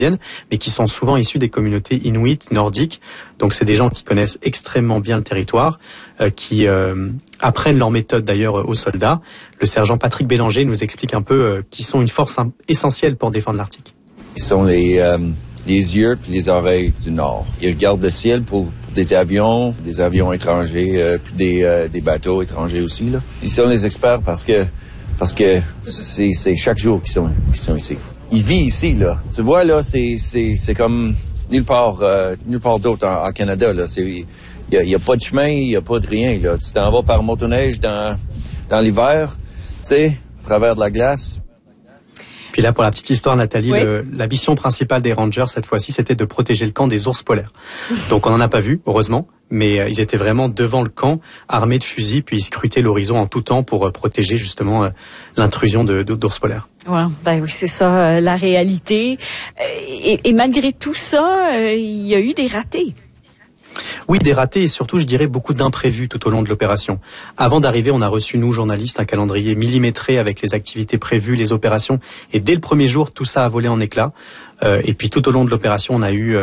mais qui sont souvent issus des communautés inuites nordiques. Donc c'est des gens qui connaissent extrêmement bien le territoire, qui apprennent leur méthode d'ailleurs aux soldats. Le sergent Patrick Bélanger nous explique un peu qu'ils sont une force essentielle pour défendre l'Arctique. Ils sont les yeux puis les oreilles du Nord. Ils regardent le ciel pour des avions étrangers, puis des bateaux étrangers aussi, là. Ils sont les experts parce que c'est chaque jour qu'ils sont ici. Ils vivent ici, là. Tu vois, là, c'est comme nulle part d'autre en Canada, là. Il y a pas de chemin, il y a pas de rien, là. Tu t'en vas par motoneige dans l'hiver, tu sais, à travers de la glace. Puis là, pour la petite histoire, Nathalie, oui. La mission principale des Rangers, cette fois-ci, c'était de protéger le camp des ours polaires. Donc on n'en a pas vu, heureusement, mais ils étaient vraiment devant le camp, armés de fusils, puis ils scrutaient l'horizon en tout temps pour protéger justement l'intrusion d'ours polaires. Ouais, ben oui, c'est ça, la réalité. Et malgré tout ça, il y a eu des ratés. Oui, des ratés et surtout, je dirais, beaucoup d'imprévus tout au long de l'opération. Avant d'arriver, on a reçu, nous, journalistes, un calendrier millimétré avec les activités prévues, les opérations. Et dès le premier jour, tout ça a volé en éclats. Et puis tout au long de l'opération, on a eu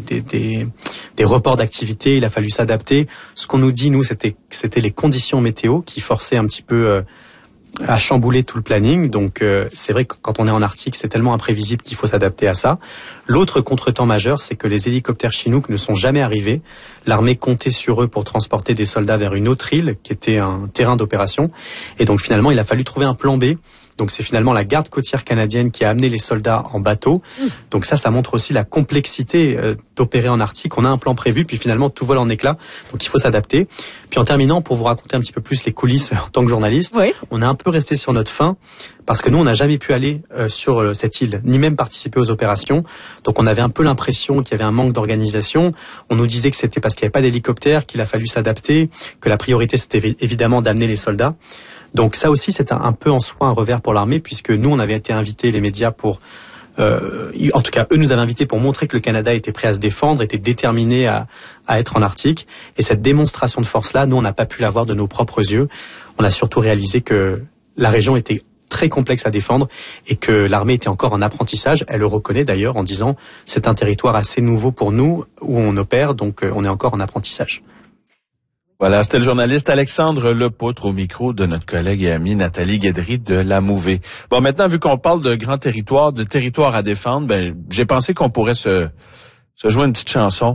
des reports d'activités. Il a fallu s'adapter. Ce qu'on nous dit, nous, c'était les conditions météo qui forçaient un petit peu à chambouler tout le planning. Donc c'est vrai que quand on est en Arctique, c'est tellement imprévisible qu'il faut s'adapter à ça. L'autre contretemps majeur, c'est que les hélicoptères Chinook ne sont jamais arrivés. L'armée comptait sur eux pour transporter des soldats vers une autre île qui était un terrain d'opération. Et donc finalement, il a fallu trouver un plan B. Donc c'est finalement la garde côtière canadienne qui a amené les soldats en bateau. Donc ça montre aussi la complexité d'opérer en Arctique. On a un plan prévu, puis finalement tout vole en éclats. Donc il faut s'adapter. Puis en terminant, pour vous raconter un petit peu plus les coulisses en tant que journaliste, oui. On a un peu resté sur notre faim parce que nous, on n'a jamais pu aller sur cette île, ni même participer aux opérations. Donc on avait un peu l'impression qu'il y avait un manque d'organisation. On nous disait que c'était parce qu'il n'y avait pas d'hélicoptère, qu'il a fallu s'adapter, que la priorité c'était évidemment d'amener les soldats. Donc ça aussi, c'est un peu en soi un revers pour l'armée, puisque nous, on avait été invités, les médias, pour... en tout cas, eux nous avaient invités pour montrer que le Canada était prêt à se défendre, était déterminé à être en Arctique. Et cette démonstration de force-là, nous, on n'a pas pu la voir de nos propres yeux. On a surtout réalisé que la région était très complexe à défendre et que l'armée était encore en apprentissage. Elle le reconnaît d'ailleurs en disant « c'est un territoire assez nouveau pour nous, où on opère, donc on est encore en apprentissage ». Voilà, c'était le journaliste Alexandre Lepoutre au micro de notre collègue et amie Nathalie Guédry de La Mouvée. Bon, maintenant, vu qu'on parle de grand territoire, de territoire à défendre, j'ai pensé qu'on pourrait se jouer une petite chanson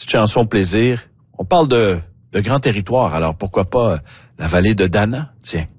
plaisir. On parle de grand territoire, alors pourquoi pas la vallée de Dana, tiens.